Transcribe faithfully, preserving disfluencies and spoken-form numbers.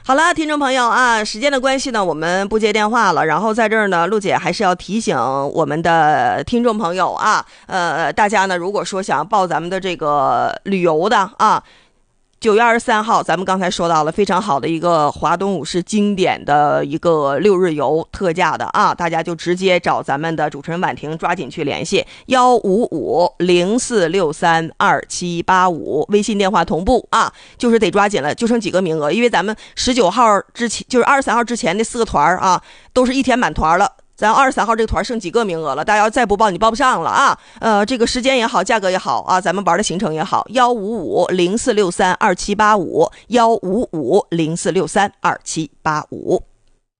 好了，听众朋友啊，时间的关系呢，我们不接电话了。然后在这儿呢，陆姐还是要提醒我们的听众朋友啊，呃，大家呢，如果说想报咱们的这个旅游的啊。九月二十三号，咱们刚才说到了非常好的一个华东五市经典的一个六日游特价的啊，大家就直接找咱们的主持人婉婷，抓紧去联系幺五五零四六三二七八五，微信电话同步啊，就是得抓紧了，就剩几个名额，因为咱们十九号之前就是二十三号之前那四个团啊，都是一天满团了。咱二十三号这个团剩几个名额了，大家要再不报你报不上了啊！呃，这个时间也好，价格也好啊，咱们玩的行程也好，幺五五零四六三二七八五，幺五五零四六三二七八五。